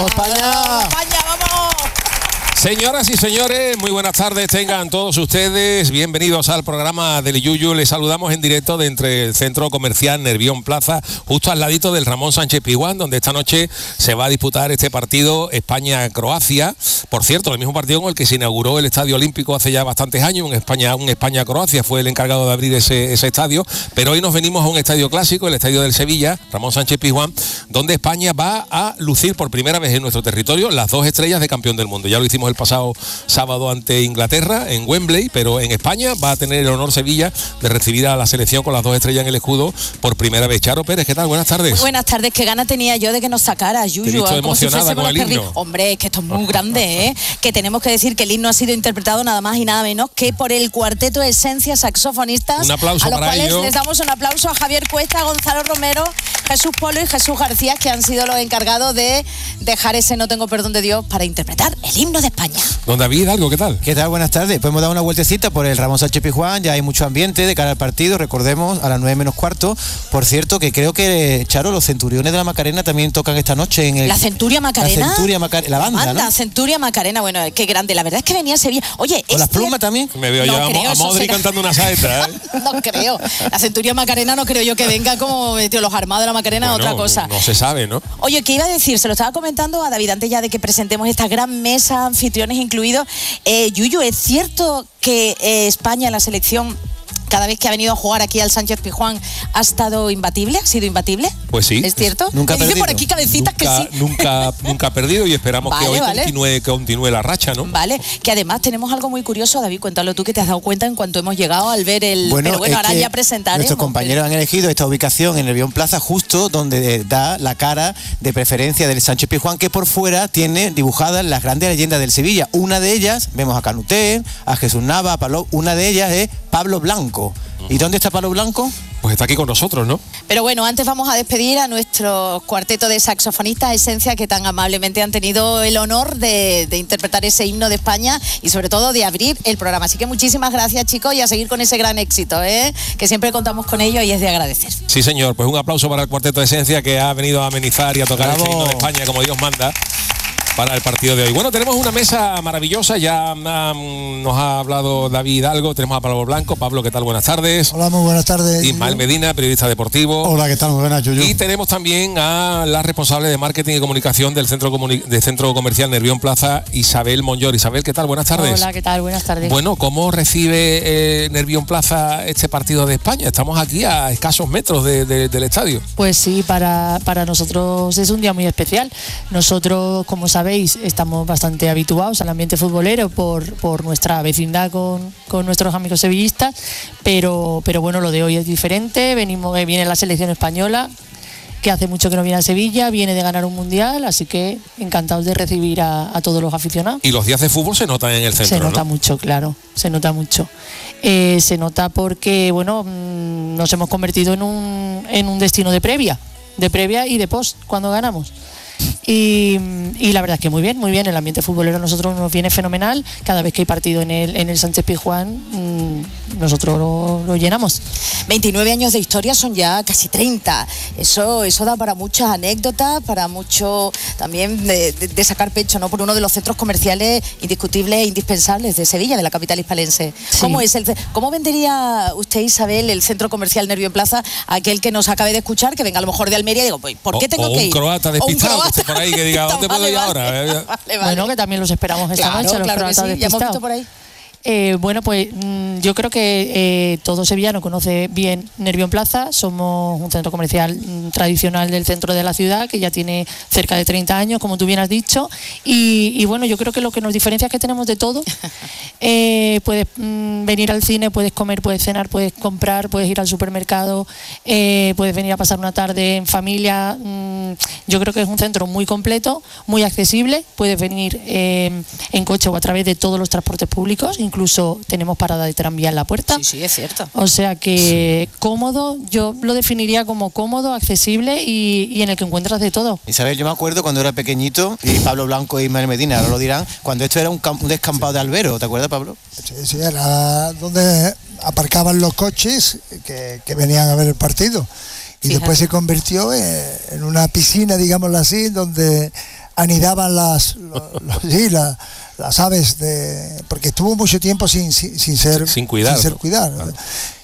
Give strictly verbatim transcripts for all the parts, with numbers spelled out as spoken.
¡Vamos, España! ¡Vamos, España, vamos! Señoras y señores, muy buenas tardes tengan todos ustedes. Bienvenidos al programa del Yuyu. Les saludamos en directo de entre el Centro Comercial Nervión Plaza, justo al ladito del Ramón Sánchez Pizjuán, donde esta noche se va a disputar este partido España-Croacia. Por cierto, el mismo partido con el que se inauguró el Estadio Olímpico hace ya bastantes años, un España, un España-Croacia, fue el encargado de abrir ese, ese estadio. Pero hoy nos venimos a un estadio clásico, el estadio del Sevilla, Ramón Sánchez Pizjuán, donde España va a lucir por primera vez en nuestro territorio las dos estrellas de campeón del mundo. Ya lo hicimos el pasado sábado ante Inglaterra en Wembley, pero en España va a tener el honor Sevilla de recibir a la selección con las dos estrellas en el escudo por primera vez. Charo Pérez, ¿qué tal? Buenas tardes. Muy buenas tardes, qué gana tenía yo de que nos sacara Yuyu. Te he visto emocionada si con el himno. Hombre, es que esto es muy grande, ¿eh? Que tenemos que decir que el himno ha sido interpretado nada más y nada menos que por el cuarteto Esencia Saxofonistas. Un aplauso a los para cuales ello. Les damos un aplauso a Javier Cuesta, a Gonzalo Romero, Jesús Polo y Jesús García, que han sido los encargados de dejar ese No tengo perdón de Dios para interpretar el himno de España. Don David, algo, ¿qué tal? ¿Qué tal? Buenas tardes. Pues hemos dado una vueltecita por el Ramón Sánchez Pizjuán, ya hay mucho ambiente de cara al partido, recordemos, a las nueve menos cuarto. Por cierto, que creo que, Charo, los Centuriones de la Macarena también tocan esta noche en el... La Centuria Macarena. La Centuria Macarena, la banda, banda, ¿no? Centuria Macarena, bueno, qué grande. La verdad es que venía a Sevilla. Oye, ¿Con las plumas también? Me veo no ya creo, a, a eso Modri será... cantando una saeta, ¿eh? No creo. La Centuria Macarena no creo yo que venga como tío, los armados de la Macarena, Bueno, otra cosa. No se sabe, ¿no? Oye, ¿qué iba a decir? Se lo estaba comentando a David antes ya de que presentemos esta gran mesa, anfitriones incluidos. Eh, Yuyu, ¿es cierto que eh, España, la selección, cada vez que ha venido a jugar aquí al Sánchez Pizjuán, ha estado imbatible? ¿Ha sido imbatible? Pues sí. ¿Es cierto? Nunca ha Me dice perdido. por aquí cabecitas Nunca, que sí. nunca, nunca ha perdido y esperamos Vale, que hoy vale. continúe, continúe la racha, ¿no? Vale, que además tenemos algo muy curioso, David, cuéntalo tú, que te has dado cuenta en cuanto hemos llegado al ver el... Bueno, pero bueno, es ahora que ya presentaremos. nuestros compañeros han elegido esta ubicación en Nervión Plaza, justo donde da la cara de preferencia del Sánchez Pizjuán, que por fuera tiene dibujadas las grandes leyendas del Sevilla. Una de ellas, vemos a Canuté, a Jesús Nava, a Pablo, una de ellas es Pablo Blanco. ¿Y dónde está Pablo Blanco? Pues está aquí con nosotros, ¿no? Pero bueno, antes vamos a despedir a nuestro cuarteto de saxofonistas Esencia, que tan amablemente han tenido el honor de, de interpretar ese himno de España y sobre todo de abrir el programa. Así que muchísimas gracias, chicos, y a seguir con ese gran éxito, ¿eh? Que siempre contamos con ello y es de agradecer. Sí, señor. Pues un aplauso para el cuarteto de Esencia, que ha venido a amenizar y a tocar ¡Bravo! el himno de España como Dios manda para el partido de hoy. Bueno, tenemos una mesa maravillosa, ya um, nos ha hablado David algo, tenemos a Pablo Blanco. Pablo, ¿qué tal? Buenas tardes. Hola, muy buenas tardes. Ismael Medina, periodista deportivo. Hola, ¿qué tal? Muy buenas, Yuyu. Y tenemos también a la responsable de marketing y comunicación del Centro, Comuni- de Centro Comercial Nervión Plaza, Isabel Monllor. Isabel, ¿qué tal? Buenas tardes. Hola, ¿qué tal? Buenas tardes. Bueno, ¿cómo recibe eh, Nervión Plaza este partido de España? Estamos aquí a escasos metros de, de, del estadio. Pues sí, para, para nosotros es un día muy especial. Nosotros, como sabéis, estamos bastante habituados al ambiente futbolero por, por nuestra vecindad con, con nuestros amigos sevillistas, pero, pero bueno, lo de hoy es diferente. Venimos, eh, viene la selección española, que hace mucho que no viene a Sevilla, viene de ganar un mundial, así que encantados de recibir a, a todos los aficionados. Y los días de fútbol se notan en el centro, Se nota ¿no? mucho, claro, se nota mucho. Eh, se nota porque, bueno, mmm, nos hemos convertido en un, en un destino de previa, de previa y de post cuando ganamos. Y, y la verdad es que muy bien, muy bien, el ambiente futbolero a nosotros nos viene fenomenal. Cada vez que hay partido en el, en el Sánchez Pizjuán, mmm, nosotros lo, lo llenamos. veintinueve años de historia, son ya casi treinta. Eso, eso da para muchas anécdotas, para mucho también de, de, de sacar pecho, ¿no? Por uno de los centros comerciales indiscutibles e indispensables de Sevilla, de la capital hispalense. Sí. ¿Cómo es el, cómo vendería usted, Isabel, el centro comercial Nervión Plaza a aquel que nos acabe de escuchar, que venga a lo mejor de Almería y digo, pues, ¿por qué O- tengo o que un ir? croata O un despistado, croata. que esté por ahí, que diga, ¿dónde puedo ir ahora? Vale, vale. Bueno, que también los esperamos esta Claro, noche, los claro que croatas sí, ya hemos despistados. visto por ahí. Eh, bueno, pues mmm, yo creo que eh, todo sevillano conoce bien Nervión Plaza. Somos un centro comercial mmm, tradicional del centro de la ciudad, que ya tiene cerca de treinta años, como tú bien has dicho. Y, y bueno, yo creo que lo que nos diferencia es que tenemos de todo. Eh, puedes mmm, venir al cine, puedes comer, puedes cenar, puedes comprar, puedes ir al supermercado, eh, puedes venir a pasar una tarde en familia. Mmm, yo creo que es un centro muy completo, muy accesible. Puedes venir eh, en coche o a través de todos los transportes públicos, incluso tenemos parada de tranvía en la puerta. Sí, sí, es cierto. O sea que cómodo, yo lo definiría como cómodo, accesible y, y en el que encuentras de todo. Isabel, yo me acuerdo cuando era pequeñito, y Pablo Blanco y Ismael Medina ahora lo dirán, cuando esto era un, camp- un descampado de albero, ¿te acuerdas, Pablo? Sí, sí, era donde aparcaban los coches que, que venían a ver el partido. Y Fíjate. después se convirtió en, en una piscina, digámoslo así, donde anidaban las, los, los, sí, la, las aves, de, porque estuvo mucho tiempo sin, sin, sin ser, sin cuidar. Sin ser cuidar. Claro.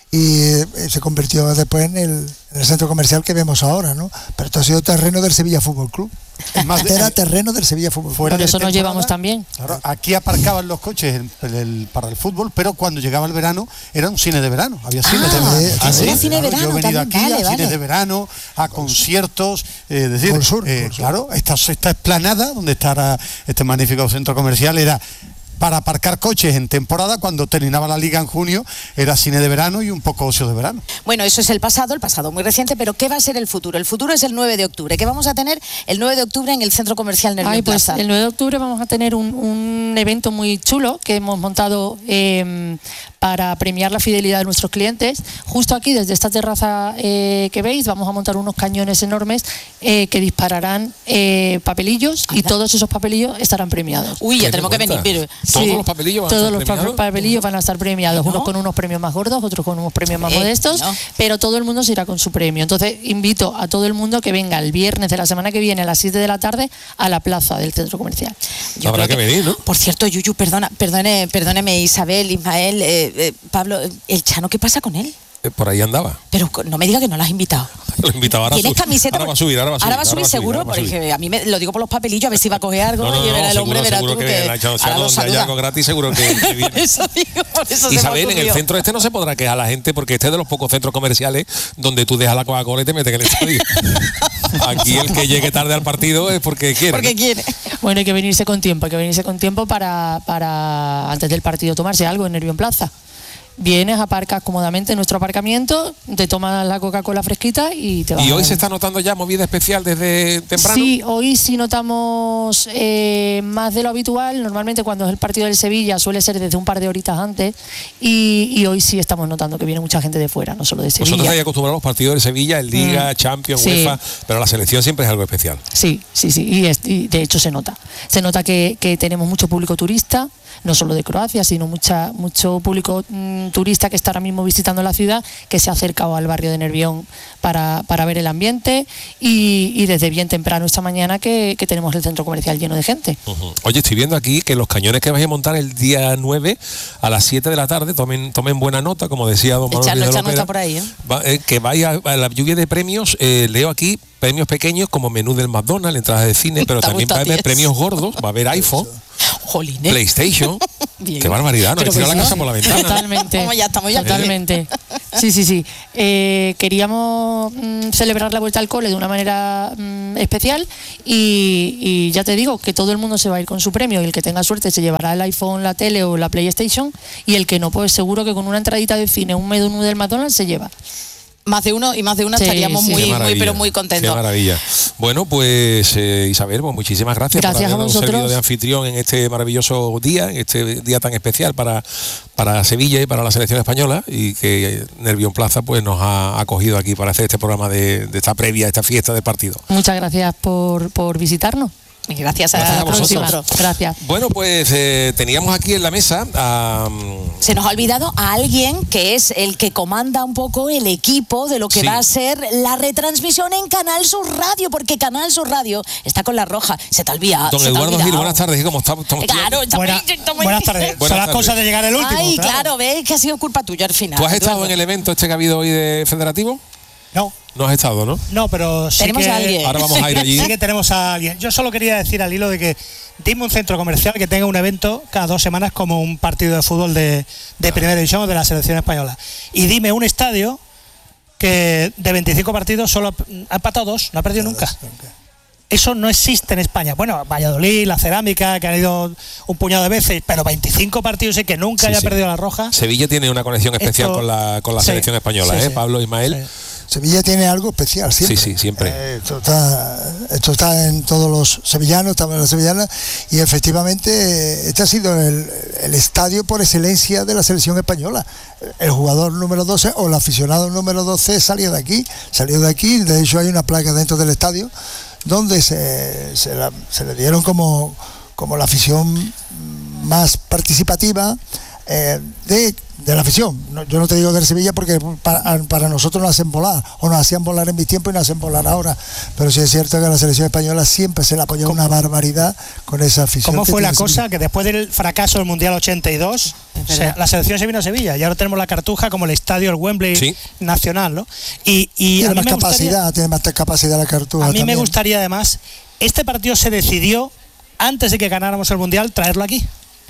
Y eh, se convirtió después en el, en el centro comercial que vemos ahora, ¿no? Pero esto ha sido terreno del Sevilla Fútbol Club. Es más, era terreno del Sevilla Fútbol Club. Por eso nos llevamos también. Claro, aquí aparcaban los coches el, el, el, para el fútbol, pero cuando llegaba el verano era un cine de verano. Había cine ah, de verano. Ah, ¿sí? Era cine de verano. Yo he venido también, aquí vale, a vale. cine de verano, a conciertos, eh, es decir, sur, eh, claro, esta, esta explanada donde estará este magnífico centro comercial era para aparcar coches en temporada. Cuando terminaba la liga en junio era cine de verano y un poco ocio de verano. Bueno, eso es el pasado, el pasado muy reciente, pero ¿qué va a ser el futuro? El futuro es el nueve de octubre. ¿Qué vamos a tener el nueve de octubre en el Centro Comercial Nervión Ay, pues Plaza? el nueve de octubre vamos a tener un, un evento muy chulo que hemos montado eh, para premiar la fidelidad de nuestros clientes. Justo aquí, desde esta terraza eh, que veis, vamos a montar unos cañones enormes eh, que dispararán eh, papelillos. Anda. Y todos esos papelillos estarán premiados. Uy, ya tenemos que venir, pero... ¿Todos sí, los papelillos van todos a estar los premiados? papelillos van a estar premiados, ¿No? unos con unos premios más gordos, otros con unos premios más eh, modestos, no. pero todo el mundo se irá con su premio. Entonces invito a todo el mundo que venga el viernes de la semana que viene a las siete de la tarde a la plaza del centro comercial. Yo Habrá creo que venir, ¿no? Por cierto, Yuyu, perdona, perdone, perdóneme Isabel, Ismael, eh, eh, Pablo, el Chano, ¿qué pasa con él? Eh, por ahí andaba. Pero no me diga que no lo has invitado. Lo invitaba ahora. ¿Tienes camiseta? Ahora va a subir, ahora va a subir. Ahora va a subir, seguro, porque a mí me, lo digo por los papelillos, a ver si va a coger algo. No, no, y no, verá el seguro, hombre, verá seguro tú que, que viene. Chano, ahora lo donde haya saluda. algo gratis, seguro que, que viene. Por eso digo, por eso se me Isabel, en el ocurrió. centro este no se podrá quejar la gente porque este es de los pocos centros comerciales donde tú dejas la Coca-Cola y te metes en el estadio. Aquí el que llegue tarde al partido es porque quiere. Porque ¿no? quiere. Bueno, hay que venirse con tiempo, hay que venirse con tiempo para, para antes del partido tomarse algo en Nervión Plaza. Vienes, aparcas cómodamente en nuestro aparcamiento, te tomas la Coca-Cola fresquita y te vas. ¿Y hoy a... se está notando ya movida especial desde temprano? Sí, hoy sí notamos eh, más de lo habitual. Normalmente cuando es el partido del Sevilla suele ser desde un par de horitas antes y, y hoy sí estamos notando que viene mucha gente de fuera, no solo de Sevilla. Vosotros estáis acostumbrados a los partidos de Sevilla, el Liga, Mm, Champions, sí. UEFA, pero la selección siempre es algo especial. Sí, sí, sí, y, es, y de hecho se nota. Se nota que, que tenemos mucho público turista, no solo de Croacia, sino mucha, mucho público mmm, turista que está ahora mismo visitando la ciudad, que se ha acercado al barrio de Nervión para, para ver el ambiente y, y desde bien temprano esta mañana que, que tenemos el centro comercial lleno de gente. Uh-huh. Oye, estoy viendo aquí que los cañones que vais a montar el día nueve a las siete de la tarde, tomen, tomen buena nota, como decía don Manuel Echarlo, Díaz de echarlo Lopera, está por ahí, ¿eh? va, eh, que vais a, a la lluvia de premios, eh, leo aquí premios pequeños como menú del McDonald's, entradas de cine, pero Te también gusta va a a ti haber eso. premios gordos, va a haber iPhone, Jolín, ¿eh? PlayStation. Bien. Qué barbaridad, ¿no? Pero Hay que tirar pues la no. casa por la ventana. Totalmente. Vamos, ya estamos ya. Totalmente. Sí, sí, sí. Eh, queríamos mm, celebrar la vuelta al cole de una manera mm, especial y, y ya te digo que todo el mundo se va a ir con su premio y el que tenga suerte se llevará el iPhone, la tele o la PlayStation y el que no, pues seguro que con una entradita de cine, un menú del McDonald's se lleva. Más de uno y más de una Sí, estaríamos sí. muy, Qué muy, maravilla, pero muy Qué contentos. maravilla. Bueno, pues eh, Isabel, pues muchísimas gracias, Gracias por a habernos vosotros. servido de anfitrión en este maravilloso día, en este día tan especial para, para Sevilla y para la selección española y que Nervión Plaza pues nos ha acogido aquí para hacer este programa de, de esta previa, esta fiesta del partido. Muchas gracias por, por visitarnos. Y gracias a, Gracias a vosotros. vosotros. Gracias. Bueno, pues eh, teníamos aquí en la mesa a... Se nos ha olvidado a alguien que es el que comanda un poco el equipo de lo que Sí. va a ser la retransmisión en Canal Sur Radio, porque Canal Sur Radio está con la roja. Se te ha olvidado. Don se te ha Eduardo Gil, olvidado. buenas tardes. ¿Cómo estamos? estamos Claro, estamos- Buena- estamos- buenas tardes. Buenas Son las tardes. cosas de llegar el último. Ay, claro. claro, ves que ha sido culpa tuya al final. ¿Tú has estado Eduardo. en el evento este que ha habido hoy de Federativo? No, No has estado, ¿no? no, pero sí Tenemos que, a alguien. Ahora vamos a ir allí. sí que tenemos a alguien. Yo solo quería decir al hilo de que dime un centro comercial que tenga un evento cada dos semanas como un partido de fútbol de, de primera división o de la selección española. Y dime un estadio que de veinticinco partidos solo ha empatado dos, no ha perdido nunca. Eso no existe en España. Bueno, Valladolid, la Cerámica, que han ido un puñado de veces, pero veinticinco partidos y que nunca Sí, haya sí. perdido la roja. Sevilla tiene una conexión especial Esto- con la, con la sí, selección española, sí, ¿eh? sí. Pablo, Ismael. Sí. Sevilla tiene algo especial siempre. Sí, sí, siempre. Eh, esto, está, esto está en todos los sevillanos, estamos en las sevillanas, y efectivamente eh, este ha sido el, el estadio por excelencia de la selección española. El jugador número doce o el aficionado número doce salió de aquí, salió de aquí, de hecho hay una placa dentro del estadio donde se, se, la- se le dieron como, como la afición más participativa eh, de, de la afición. No, yo no te digo del Sevilla porque para, para nosotros nos hacen volar, o nos hacían volar en mis tiempos y nos hacen volar ahora. Pero sí es cierto que a la selección española siempre se le apoyó una barbaridad con esa afición. ¿Cómo fue la cosa que después del fracaso del Mundial ochenta y dos, o sea, la selección se vino a Sevilla y ahora tenemos la Cartuja como el estadio, el Wembley sí. nacional, ¿no? Y, y tiene a mí más me capacidad, gustaría, tiene más capacidad la Cartuja. A mí también. me gustaría además, este partido se decidió antes de que ganáramos el Mundial, traerlo aquí.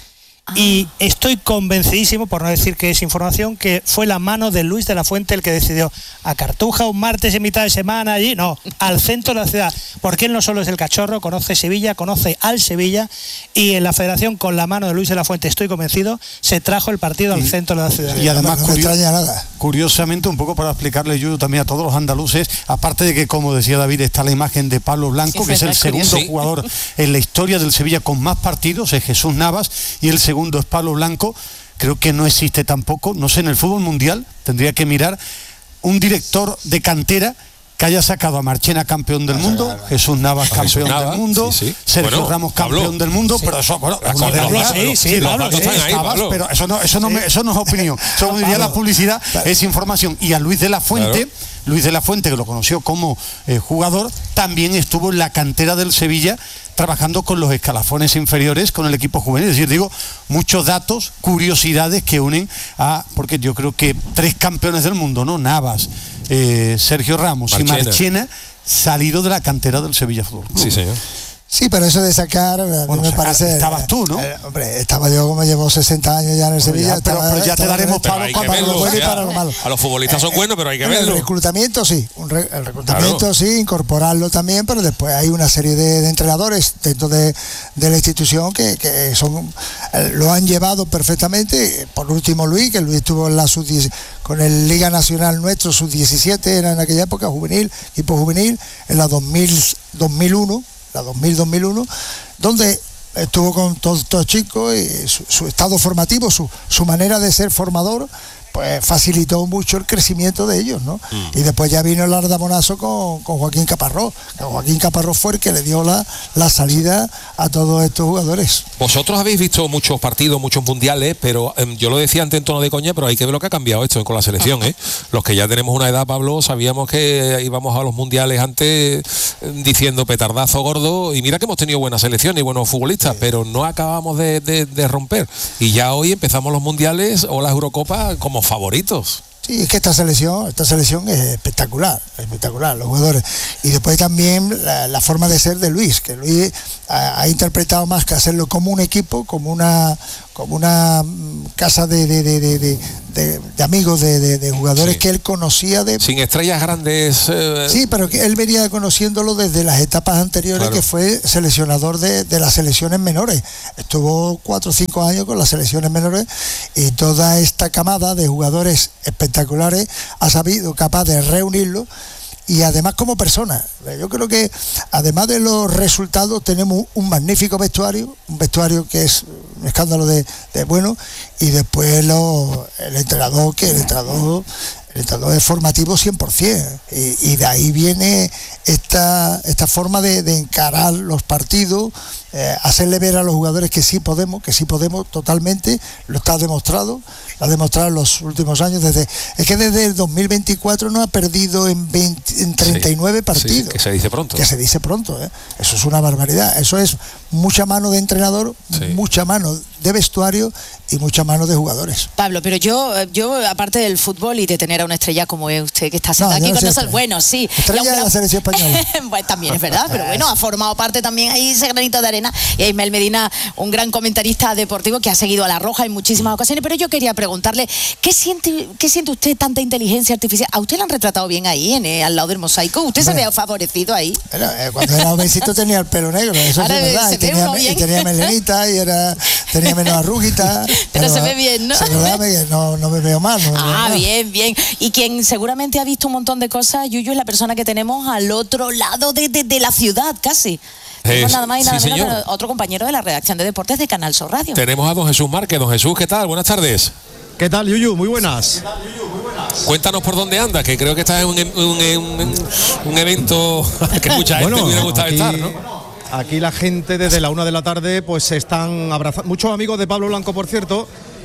Y estoy convencidísimo, por no decir que es información, que fue la mano de Luis de la Fuente el que decidió a Cartuja un martes en mitad de semana allí, no, al centro de la ciudad, porque él no solo es el cachorro, conoce Sevilla, conoce al Sevilla, y en la federación con la mano de Luis de la Fuente, estoy convencido, se trajo el partido al y, centro de la ciudad. Y además, no me curio extraña nada. Curiosamente, un poco para explicarle yo también a todos los andaluces, aparte de que, como decía David, está la imagen de Pablo Blanco, sí, que es el segundo sí. jugador en la historia del Sevilla con más partidos, es Jesús Navas, y el segundo es Pablo Blanco. Creo que no existe tampoco, no sé, en el fútbol mundial tendría que mirar un director de cantera que haya sacado a Marchena campeón del mundo, Jesús Navas campeón Jesús Navas, del mundo, sí, sí. Sergio bueno, Ramos campeón Pablo. del mundo, Sí. pero eso, bueno, La una Pablo, verdad, sí, sí, los Pablo, datos sí, están ahí, Pablo. pero eso no, eso no, me, eso no es opinión, eso, diría la publicidad, es información. Y a Luis de la Fuente, claro. Luis de la Fuente, que lo conoció como eh, jugador, también estuvo en la cantera del Sevilla trabajando con los escalafones inferiores con el equipo juvenil. Es decir, digo, muchos datos, curiosidades que unen a, porque yo creo que tres campeones del mundo, ¿no? Navas, eh, Sergio Ramos Marchena. y Marchena, salido de la cantera del Sevilla Fútbol Club. Sí, señor. Sí, pero eso de sacar, a bueno, mí me sacar, parece... Estabas tú, ¿no? Eh, hombre, estaba yo como llevo sesenta años ya en el bueno, Sevilla. Ya, pero, estaba, pero ya te daremos palos para, para lo bueno y para lo malo. A los futbolistas son eh, buenos, pero hay que el verlo. El reclutamiento sí, un re, el reclutamiento claro. sí, incorporarlo también, pero después hay una serie de, de entrenadores dentro de, de la institución que, que son eh, lo han llevado perfectamente. Por último Luis, que Luis estuvo en la sub diez con el Liga Nacional nuestro, sub diecisiete, era en aquella época juvenil, equipo juvenil, en la dos mil, dos mil uno, la dos mil dos mil uno, donde estuvo con todos estos chicos y su, su estado formativo, su, su manera de ser formador, pues facilitó mucho el crecimiento de ellos, ¿no? Mm. Y después ya vino el ardabonazo con, con Joaquín Caparrós. Joaquín Caparrós fue el que le dio la, la salida a todos estos jugadores. Vosotros habéis visto muchos partidos, muchos mundiales, pero eh, yo lo decía antes en tono de coña, pero hay que ver lo que ha cambiado esto con la selección, ¿eh? Los que ya tenemos una edad, Pablo, sabíamos que íbamos a los mundiales antes eh, diciendo petardazo gordo, y mira que hemos tenido buenas selecciones y buenos futbolistas, sí. pero no acabamos de, de, de romper. Y ya hoy empezamos los mundiales o las Eurocopas como favoritos. Sí, es que esta selección, esta selección es espectacular, espectacular, los jugadores. Y después también la, la forma de ser de Luis, que Luis ha, ha interpretado más que hacerlo como un equipo, como una, como una casa de, de, de, de, de, de, de amigos, de, de, de jugadores sí. que él conocía de. Sin estrellas grandes. Eh... Sí, pero que él venía conociéndolo desde las etapas anteriores, claro. que fue seleccionador de, de las selecciones menores. Estuvo cuatro o cinco años con las selecciones menores y toda esta camada de jugadores espectaculares ha sabido capaz de reunirlo, y además como persona. Yo creo que además de los resultados tenemos un magnífico vestuario, un vestuario que es un escándalo de, de bueno, y después lo, el entrenador, que el entrenador el entrenador es formativo cien por ciento, y, y de ahí viene esta, esta forma de, de encarar los partidos, eh, hacerle ver a los jugadores que sí podemos, que sí podemos totalmente, lo está demostrado, lo ha demostrado en los últimos años. Desde es que desde el dos mil veinticuatro no ha perdido en, veinte, en treinta y nueve sí, partidos. Sí, que se dice pronto. Que se dice pronto, ¿eh? Eso es una barbaridad. Eso es mucha mano de entrenador, sí. mucha mano de vestuario y mucha mano de jugadores. Pablo, pero yo, yo aparte del fútbol y de tener a una estrella como es usted, que está sentada no, aquí no con nosotros, bueno, sí. Estrella de la selección española. Bueno, también es verdad, pero bueno, ha formado parte también ahí ese granito de arena. Y Ismael Medina, un gran comentarista deportivo que ha seguido a La Roja en muchísimas ocasiones, pero yo quería preguntarle, ¿qué siente, qué siente usted tanta inteligencia artificial? ¿A usted la han retratado bien ahí, en, eh, al lado del mosaico? ¿Usted bueno, se ve favorecido ahí? Bueno, eh, cuando era jovencito tenía el pelo negro, eso Ahora es verdad, y tenía, y tenía melenita y era, tenía menos arruguita. Pero, pero se ve bien, ¿no? Se verdad, no, no me veo mal. No me ah, veo mal. bien, bien. Y quien seguramente ha visto un montón de cosas, Yuyu, es la persona que tenemos al otro lado de, de, de la ciudad, casi. Tenemos nada más y nada sí, menos que otro compañero de la redacción de deportes de Canal Sur Radio. Tenemos a don Jesús Márquez. Don Jesús, ¿qué tal? Buenas tardes. ¿Qué tal, Yuyu? Muy buenas. ¿Qué tal, Yuyu? Muy buenas. Cuéntanos por dónde andas, que creo que estás en un, un, un, un evento que mucha gente bueno, hubiera gustado aquí, estar, ¿no? Aquí la gente desde la una de la tarde pues se están abrazando. Muchos amigos de Pablo Blanco, por cierto,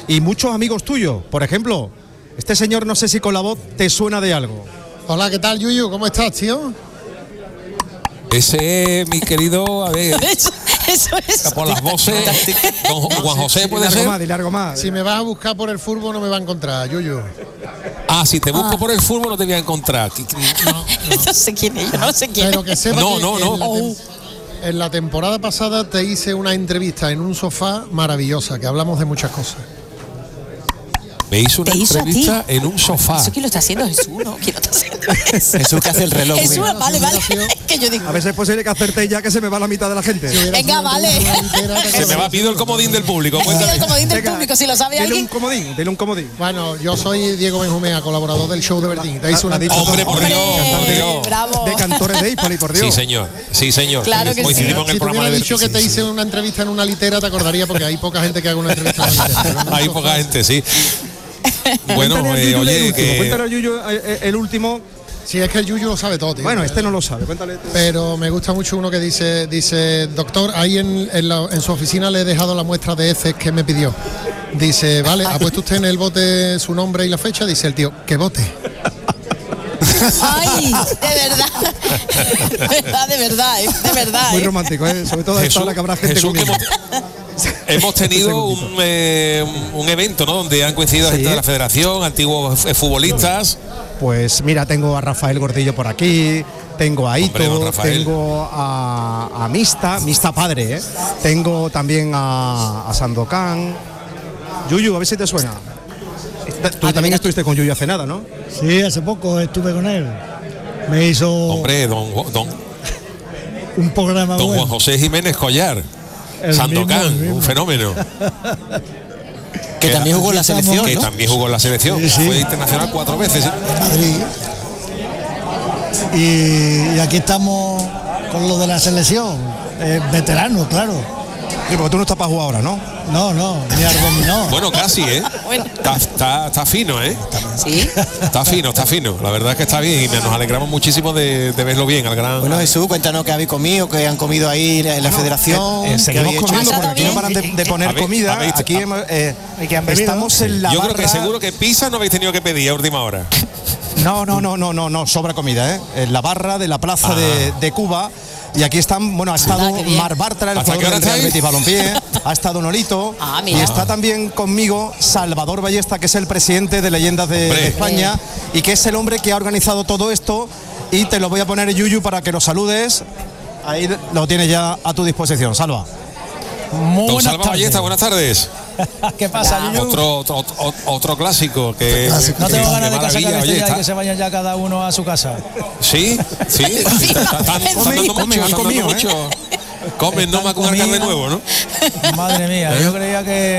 y muchos amigos tuyos. Por ejemplo, este señor, no sé si con la voz te suena de algo. Hola, ¿qué tal, Yuyu? ¿Cómo estás, tío? Ese es mi querido, a ver, Eso, eso es. por las voces, don Juan José puede Dile algo ser. más, dile algo más. Si me vas a buscar por el fútbol no me va a encontrar, Yuyu. Ah, si te busco por el fútbol no te voy a encontrar. Yo sé quién es, yo no sé quién es. Pero que sepa No, que no, no. En, la tem- en la temporada pasada te hice una entrevista en un sofá maravillosa, que hablamos de muchas cosas. Me hizo una ¿Te hizo a ti? entrevista en un sofá. ¿Eso quién lo está haciendo? Jesús, ¿no? ¿Quién lo está haciendo? Jesús que hace el reloj. Jesús, mira. vale, vale. Que yo digo. A veces es posible que acertéis ya, que se me va la mitad de la gente. Venga, vale. Se me va, pido el comodín del público. Es cuéntame. el comodín del Venga, público, si lo sabe Dile alguien. un comodín, dile un comodín. Bueno, yo soy Diego Benjumea, colaborador del show de Bertín. Te hice una Ha dicho Hombre, por Hombre, Dios, por Dios. bravo. De cantores de Hispali, por Dios. Sí, señor. Sí, señor. Claro que Coincidimos sí. en el Si te programa hubiera de dicho que Bertín. te hice una entrevista en una litera, te acordaría, porque hay poca gente que haga una entrevista en una litera. pero en un Hay sofá- poca gente, sí. Bueno, Cuéntale al eh, Yuyu el oye, último, que cuéntale al Yuyu, eh, eh, el último. Sí, es que el Yuyu lo sabe todo, tío. Bueno, este no lo sabe, cuéntale tú. Pero me gusta mucho uno que dice, dice, doctor, ahí en, en, la- en su oficina le he dejado la muestra de heces que me pidió. Dice, vale, ¿ha puesto usted en el bote su nombre y la fecha? Dice el tío, ¿qué bote? Ay, de verdad. De verdad, de verdad, eh, de verdad. Muy eh. romántico, ¿eh? Sobre todo a esta Jesús, hora que habrá gente Jesús, que comiendo. hemos, hemos tenido un, eh, un evento, ¿no? Donde han coincidido Sí. gente de la federación, antiguos eh, futbolistas. Pues mira, tengo a Rafael Gordillo por aquí, tengo a Ito, Hombre, don Rafael. tengo a, a Mista, Mista padre, ¿eh? Tengo también a, a Sandokan. Yuyu, a ver si te suena. Tú también estuviste con Yuyu hace nada, ¿no? Sí, hace poco estuve con él. Me hizo Hombre, don, don, un programa don Juan bueno. José Jiménez Collar. El Sandokan, mismo, el mismo. un fenómeno. Que también jugó en la Aquí estamos, selección, Que ¿no? también jugó en la selección. Sí, sí. Fue internacional cuatro veces. ¿eh? Madrid. Y, y aquí estamos con lo de la selección. Eh, veteranos, claro. Sí, porque tú no estás para jugar ahora, ¿no? No, no, ni al dominó. Bueno, casi, ¿eh? Bueno. Está, está, está fino, ¿eh? Sí. Está fino, está fino. La verdad es que está bien y nos alegramos muchísimo de, de verlo bien al gran. Bueno, Jesús, cuéntanos qué habéis comido, qué han comido ahí en la federación. Eh, eh, qué seguimos habéis hecho. comiendo ¿Pasado porque aquí no bien? paran de, de poner Habéis- comida. habéis- Aquí hemos, eh, ¿Y qué han bebido? estamos en la Yo barra. creo que seguro que pizza no habéis tenido que pedir a última hora. No, no, no, no, no, no, sobra comida, ¿eh? En la barra de la plaza de, de Cuba. Y aquí están, bueno, ha estado Anda, qué bien. Mar Bartra, el ¿Hasta qué jugador hora del Real estáis? Betis Balompié, ha estado Nolito, Ah, y mira. está también conmigo Salvador Ballesta, que es el presidente de Leyendas de, Hombre. de España, y que es el hombre que ha organizado todo esto, y te lo voy a poner, Yuyu, para que lo saludes. Ahí lo tienes ya a tu disposición, Salva. Muy Don buenas Salva tardes. Ballesta, buenas tardes. ¿Qué pasa, Yuyu? Otro, otro, otro clásico que. No que- tengo que ganas de que se maravilla, acabe este oye, día y está- que se vayan ya cada uno a su casa. Sí, sí. Están están dando Comen, mucho, comen, han están dando comido, ¿eh? mucho. Comen, no Están más con arcar de comiendo. nuevo, ¿no? Madre mía, yo creía que